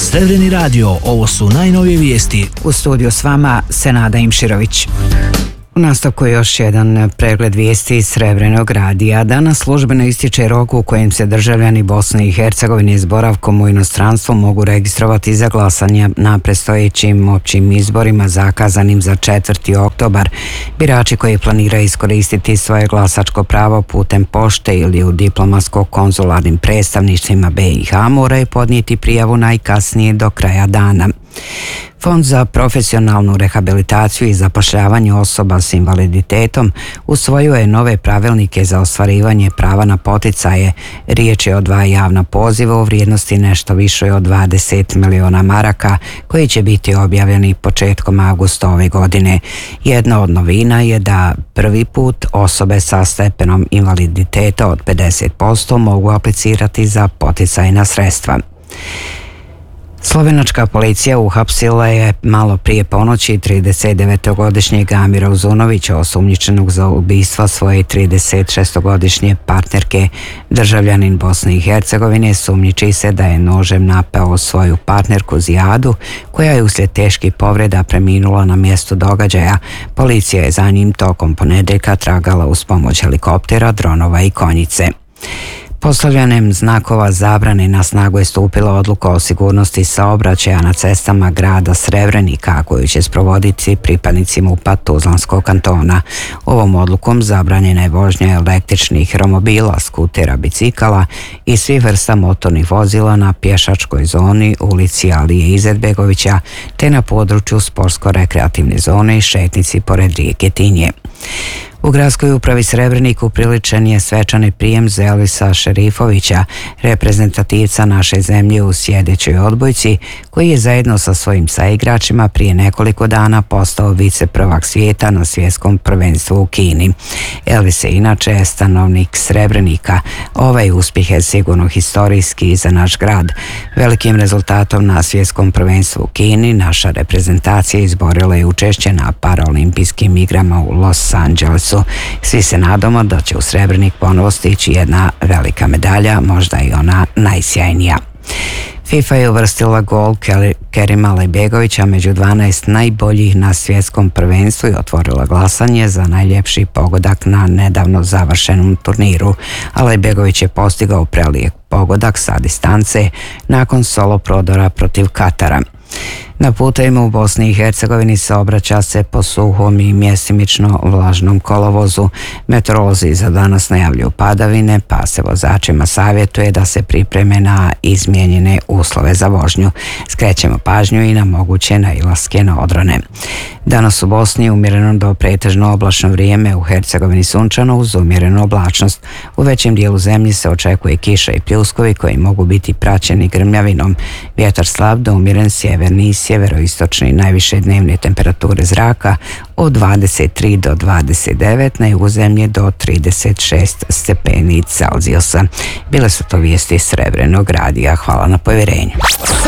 Srebreni radio, ovo su najnovije vijesti. U studiju s vama Senada Imširović. U nastavku još jedan pregled vijesti iz Srebrenog radija. Danas službeno ističe rok u kojem se državljani Bosne i Hercegovine s boravkom u inostranstvu mogu registrovati za glasanje na predstojećim općim izborima zakazanim za 4. oktobar. Birači koji planiraju iskoristiti svoje glasačko pravo putem pošte ili u diplomatsko-konzularnim predstavništvima BiH moraju podnijeti prijavu najkasnije do kraja dana. Fond za profesionalnu rehabilitaciju i zapošljavanje osoba s invaliditetom usvojio je nove pravilnike za ostvarivanje prava na poticaje. Riječ je o 2 javna poziva u vrijednosti nešto više od 20 miliona maraka koji će biti objavljeni početkom avgusta ove godine. Jedna od novina je da prvi put osobe sa stepenom invaliditeta od 50% mogu aplicirati za poticajna sredstva. Slovenačka policija uhapsila je malo prije ponoći 39-godišnjeg Amira Uzunovića, osumnjičenog za ubistva svoje 36-godišnje partnerke. Državljanin Bosne i Hercegovine sumnjiči se da je nožem napao svoju partnerku Zijadu, koja je uslijed teških povreda preminula na mjestu događaja. Policija je za njim tokom ponedjeljka tragala uz pomoć helikoptera, dronova i konjice. Postavljanjem znakova zabrane na snagu je stupila odluka o sigurnosti saobraćaja na cestama grada Srebrenika, koju će sprovoditi pripadnici MUP-a Tuzlanskog kantona. Ovom odlukom zabranjena je vožnja električnih romobila, skutera, bicikala i svih vrsta motornih vozila na pješačkoj zoni ulici Alije Izetbegovića te na području sportsko-rekreativne zone i šetnici pored rijeke Tinje. U gradskoj upravi Srebrenik upriličen je svečani prijem za Elvisa Šerifovića, reprezentativca naše zemlje u sjedećoj odbojci, koji je zajedno sa svojim saigračima prije nekoliko dana postao viceprvak svijeta na svjetskom prvenstvu u Kini. Elvis je inače stanovnik Srebrenika. Ovaj uspjeh je sigurno historijski za naš grad. Velikim rezultatom na svjetskom prvenstvu u Kini naša reprezentacija izborila je učešće na paraolimpijskim igrama u Los Angelesu. Svi se nadamo da će u Srebrenik ponovo stići jedna velika medalja, možda i ona najsjajnija. FIFA je uvrstila gol Kerima Alejbegovića među 12 najboljih na svjetskom prvenstvu i otvorila glasanje za najljepši pogodak na nedavno završenom turniru. Alejbegović je postigao prelijep pogodak sa distance nakon solo prodora protiv Katara. Na putevima u Bosni i Hercegovini saobraća se po suhom i mjestimično vlažnom kolovozu. Meteorolozi za danas najavljuju padavine, pa se vozačima savjetuje da se pripreme na izmijenjene uslove za vožnju. Skrećemo pažnju i na moguće nailaske na odrone. Danas u Bosni umjereno do pretežno oblačno vrijeme, u Hercegovini sunčano uz umjerenu oblačnost. U većem dijelu zemlje se očekuje kiša i pljuskovi koji mogu biti praćeni grmljavinom. Vjetar slab do umjeren sjeverni i sjeveroistočni, najviše dnevne temperature zraka od 23 do 29, na jugu zemlje do 36 stepeni Celzijusa. Bile su to vijesti Srebrenog radija. Hvala na povjerenju.